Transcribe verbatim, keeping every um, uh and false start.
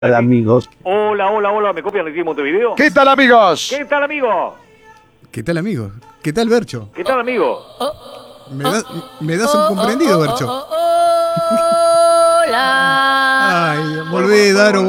Hola, amigos. Hola, hola, hola, ¿me copian aquí en Montevideo? ¿Qué tal, amigos? ¿Qué tal, amigo? ¿Qué tal, amigo? ¿Qué tal, Bercho? ¿Qué tal, amigo? ¿Me, da- me das un comprendido, Bercho? Hola. Ay, Bueno, volvé, bueno, bueno, Daro. bueno.